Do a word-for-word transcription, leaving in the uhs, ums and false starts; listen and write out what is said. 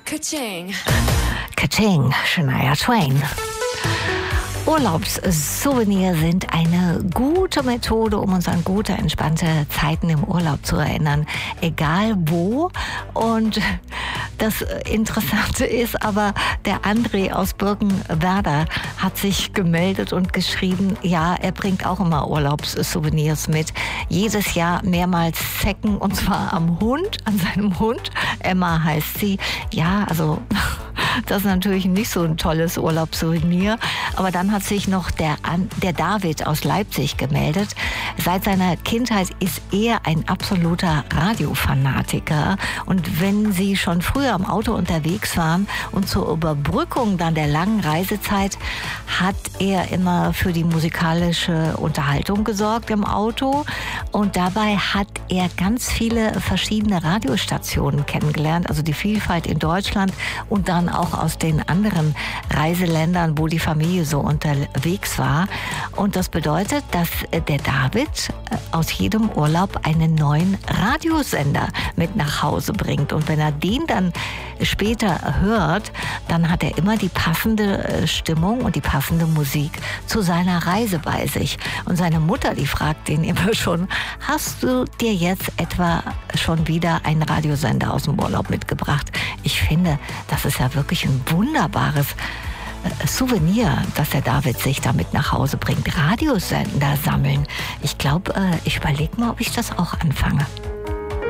Ka-ching. Ka-ching, Shania Twain. Urlaubssouvenir sind eine gute Methode, um uns an gute, entspannte Zeiten im Urlaub zu erinnern, egal wo. Und das Interessante ist aber, der André aus Birkenwerder hat sich gemeldet und geschrieben, ja, er bringt auch immer Urlaubssouvenirs mit. Jedes Jahr mehrmals Zecken, und zwar am Hund, an seinem Hund. Emma heißt sie. Ja, also das ist natürlich nicht so ein tolles Urlaubssouvenir. Aber dann hat sich noch der, der David aus Leipzig gemeldet. Seit seiner Kindheit ist er ein absoluter Radiofanatiker. Und wenn Sie schon früher im Auto unterwegs waren und zur Überbrückung dann der langen Reisezeit, hat er immer für die musikalische Unterhaltung gesorgt im Auto. Und dabei hat er ganz viele verschiedene Radiostationen kennengelernt. Also die Vielfalt in Deutschland und dann auch aus den anderen Reiseländern, wo die Familie so unterwegs war. Und das bedeutet, dass der David aus jedem Urlaub einen neuen Radiosender mit nach Hause bringt. Und wenn er den dann später hört, dann hat er immer die passende Stimmung und die passende Musik zu seiner Reise bei sich. Und seine Mutter, die fragt ihn immer schon, hast du dir jetzt etwa schon wieder einen Radiosender aus dem Urlaub mitgebracht? Ich finde, das ist ja wirklich ein wunderbares Souvenir, das der David sich damit nach Hause bringt. Radiosender sammeln. Ich glaube, ich überlege mal, ob ich das auch anfange.